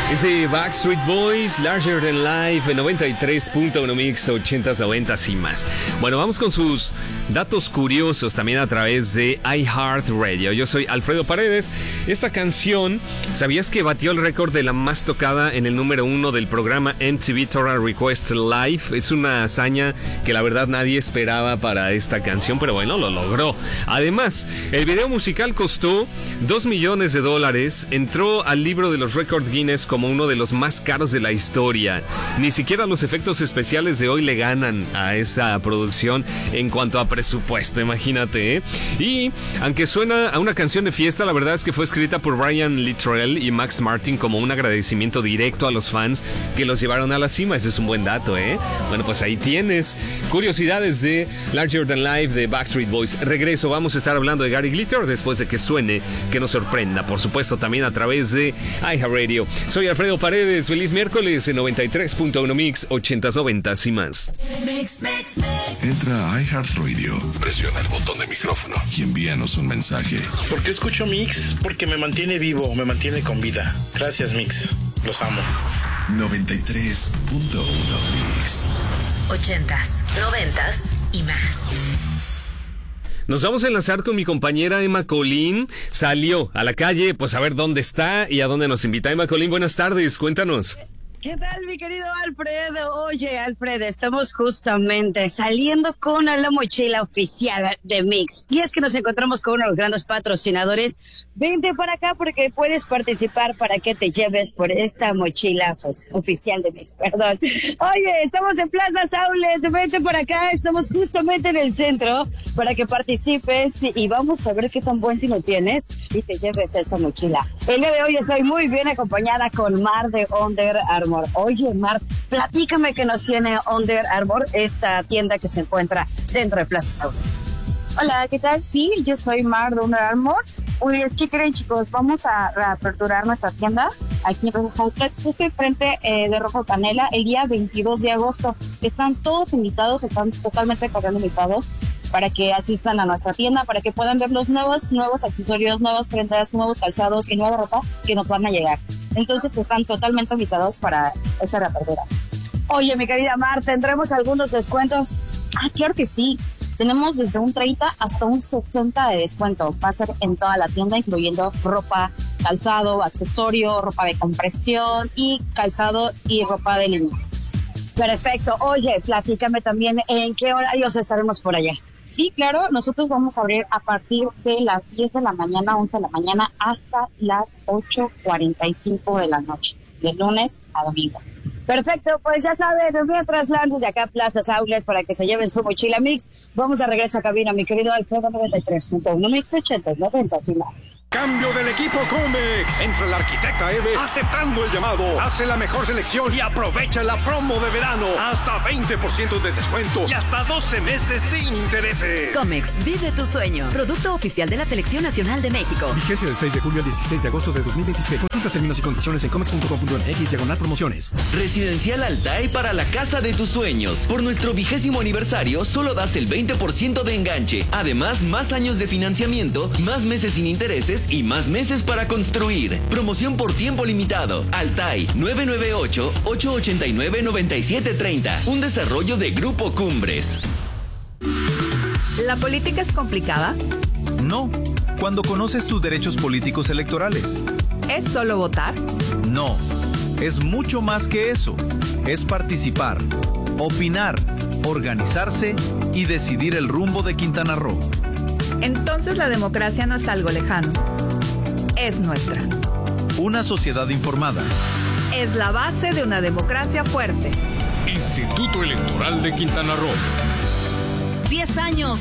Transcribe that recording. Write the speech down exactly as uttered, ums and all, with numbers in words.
Es de Backstreet Boys, Larger Than Life, noventa y tres punto uno Mix, ochentas, noventas y más. Bueno, vamos con sus datos curiosos también a través de iHeartRadio. Yo soy Alfredo Paredes. Esta canción, ¿sabías que batió el récord de la más tocada en el número uno del programa M T V Total Request Live? Es una hazaña que la verdad nadie esperaba para esta canción, pero bueno, lo logró. Además, el video musical costó dos millones de dólares, entró al libro de los récords Guinness como uno de los más caros de la historia. Ni siquiera los efectos especiales de hoy le ganan a esa producción en cuanto a presupuesto, imagínate, ¿eh? Y aunque suena a una canción de fiesta, la verdad es que fue escrita por Brian Littrell y Max Martin como un agradecimiento directo a los fans que los llevaron a la cima. Ese es un buen dato, ¿eh? Bueno, pues ahí tienes curiosidades de Larger Than Life de Backstreet Boys. Regreso, vamos a estar hablando de Gary Glitter después de que suene, que nos sorprenda, por supuesto, también a través de iHeartRadio. Soy Alfredo Paredes, feliz miércoles en noventa y tres punto uno Mix, ochentas, noventas y más. Mix, mix, mix. Entra a iHeartRadio, presiona el botón de micrófono y envíanos un mensaje. ¿Por qué escucho Mix? Porque me mantiene vivo, me mantiene con vida. Gracias, Mix. Los amo. noventa y tres punto uno Mix. Ochentas, noventas y más. Nos vamos a enlazar con mi compañera Emma Colín. Salió a la calle, pues a ver dónde está y a dónde nos invita. Emma Colín, buenas tardes, cuéntanos. ¿Qué tal, mi querido Alfredo? Oye, Alfredo, estamos justamente saliendo con la mochila oficial de Mix. Y es que nos encontramos con uno de los grandes patrocinadores. Vente para acá porque puedes participar para que te lleves por esta mochila, pues, oficial de Mix, perdón. Oye, estamos en Plaza Outlet, vente por acá, estamos justamente en el centro para que participes y vamos a ver qué tan buen tino tienes y te lleves esa mochila. El día de hoy estoy muy bien acompañada con Mar de Under Armour. Oye, Mar, platícame qué nos tiene Under Armour, esta tienda que se encuentra dentro de Plaza Outlet. Hola, ¿qué tal? Sí, yo soy Mar de Under Armour. Uy, es que creen, chicos, vamos a reaperturar nuestra tienda aquí en Plaza Outlet, justo enfrente eh, de Rojo Canela, el día veintidós de agosto. Están todos invitados, están totalmente corriendo invitados para que asistan a nuestra tienda, para que puedan ver los nuevos, nuevos accesorios, nuevas prendas, nuevos calzados y nueva ropa que nos van a llegar. Entonces están totalmente invitados para esa reapertura. Oye, mi querida Mar, ¿tendremos algunos descuentos? Ah, claro que sí. Tenemos desde un treinta hasta un sesenta de descuento. Va a ser en toda la tienda, incluyendo ropa, calzado, accesorio, ropa de compresión y calzado y ropa de línea. Perfecto. Oye, platícame también en qué horarios estaremos por allá. Sí, claro, nosotros vamos a abrir a partir de las diez de la mañana, once de la mañana, hasta las ocho cuarenta y cinco de la noche, de lunes a domingo. Perfecto, pues ya saben, mientras lances de acá Plaza Outlet para que se lleven su mochila Mix, vamos a regreso a cabina, mi querido Alfredo, noventa y tres punto uno Mix, ochenta, noventa y más. Cambio del equipo Comex. Entra la arquitecta Eve aceptando el llamado. Hace la mejor selección y aprovecha la promo de verano. Hasta veinte por ciento de descuento y hasta doce meses sin intereses. Comex, vive tu sueño. Producto oficial de la Selección Nacional de México. Vigencia del seis de julio al dieciséis de agosto de dos mil veintiséis. Consulta términos y condiciones en comex punto com punto m x diagonal promociones. Residencial Altai para la casa de tus sueños. Por nuestro vigésimo aniversario, solo das el veinte por ciento de enganche. Además, más años de financiamiento, más meses sin intereses y más meses para construir. Promoción por tiempo limitado. Altai nueve nueve ocho, ocho ocho nueve, nueve siete tres cero. Un desarrollo de Grupo Cumbres. ¿La política es complicada? No, cuando conoces tus derechos políticos electorales. ¿Es solo votar? No, es mucho más que eso. Es participar, opinar, organizarse y decidir el rumbo de Quintana Roo. Entonces la democracia no es algo lejano. Es nuestra. Una sociedad informada. Es la base de una democracia fuerte. Instituto Electoral de Quintana Roo. Diez años